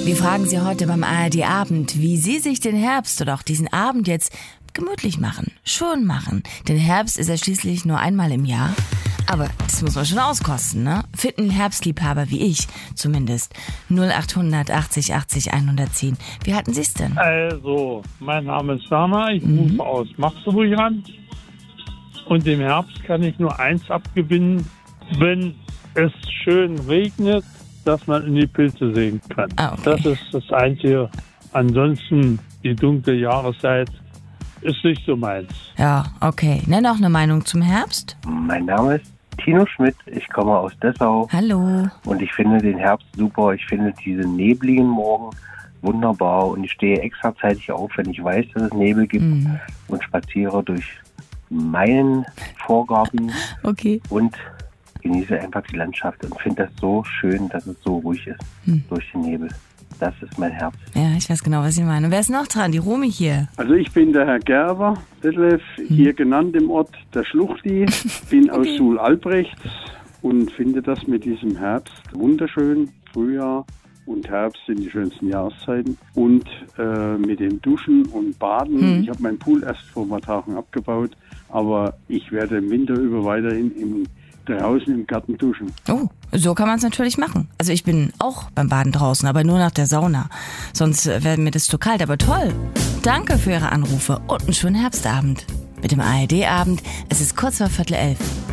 Wir fragen Sie heute beim ARD-Abend, wie Sie sich den Herbst oder auch diesen Abend jetzt gemütlich machen, schön machen. Denn Herbst ist ja schließlich nur einmal im Jahr. Aber das muss man schon auskosten, ne? Finden Herbstliebhaber wie ich zumindest. 0800 80 80 110. Wie halten Sie es denn? Also, mein Name ist Werner, ich rufe aus Magdeburg an. Und im Herbst kann ich nur eins abgewinnen, wenn es schön regnet, dass man in die Pilze sehen kann. Okay. Das ist das Einzige. Ansonsten, die dunkle Jahreszeit ist nicht so meins. Ja, okay. Nenn auch eine Meinung zum Herbst. Mein Name ist Tino Schmidt, ich komme aus Dessau. Hallo. Und ich finde den Herbst super. Ich finde diese nebligen Morgen wunderbar. Und ich stehe extra zeitig auf, wenn ich weiß, dass es Nebel gibt und spaziere durch meinen Vorgarten und genieße einfach die Landschaft und finde das so schön, dass es so ruhig ist durch den Nebel. Das ist mein Herbst. Ja, ich weiß genau, was Sie meinen. Und wer ist noch dran? Die Romy hier. Also ich bin der Herr Gerber, Detlef, hier genannt im Ort der Schluchti, bin aus Suhl-Albrechts und finde das mit diesem Herbst wunderschön. Frühjahr und Herbst sind die schönsten Jahreszeiten. Und mit dem Duschen und Baden, ich habe meinen Pool erst vor ein paar Tagen abgebaut, aber ich werde im Winter über weiterhin draußen im Garten duschen. Oh, so kann man es natürlich machen. Also ich bin auch beim Baden draußen, aber nur nach der Sauna. Sonst wäre mir das zu kalt, aber toll. Danke für Ihre Anrufe und einen schönen Herbstabend. Mit dem ARD-Abend, es ist kurz vor 10:45.